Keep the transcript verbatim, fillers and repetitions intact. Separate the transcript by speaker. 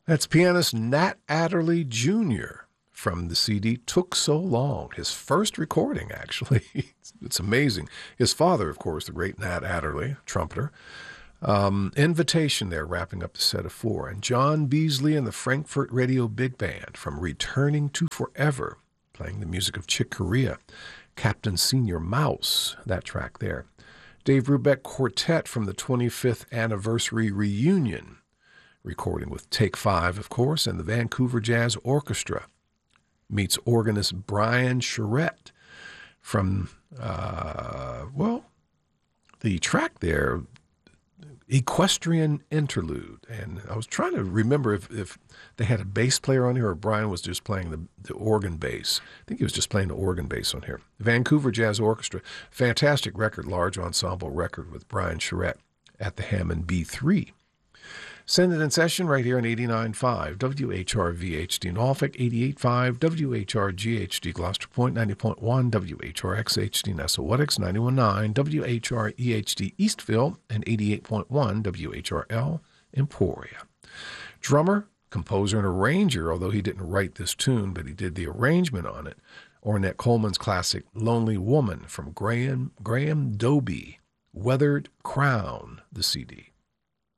Speaker 1: That's pianist Nat Adderley Junior from the C D Took So Long, his first recording, actually. it's, it's amazing. His father, of course, the great Nat Adderley, trumpeter. Um, Invitation there, wrapping up the set of four. And John Beasley and the Frankfurt Radio Big Band from Returning to Forever, playing the music of Chick Corea. Captain Senior Mouse, that track there. Dave Brubeck Quartet from the twenty-fifth Anniversary Reunion, recording with Take Five, of course, and the Vancouver Jazz Orchestra. Meets organist Brian Charette from, uh, well, the track there, Equestrian Interlude. And I was trying to remember if, if they had a bass player on here or Brian was just playing the, the organ bass. I think he was just playing the organ bass on here. Vancouver Jazz Orchestra, fantastic record, large ensemble record with Brian Charette at the Hammond B three. Send it in session right here on eighty-nine point five W H R V H D Norfolk, eighty-eight point five W H R G H D Gloucester Point, ninety point one W H R X H D Nesselwaddix, ninety-one point nine W H R E H D Eastville, and eighty-eight point one W H R L Emporia. Drummer, composer, and arranger, although he didn't write this tune, but he did the arrangement on it, Ornette Coleman's classic Lonely Woman from Graham, Graham Doby, Weathered Crown, the C D.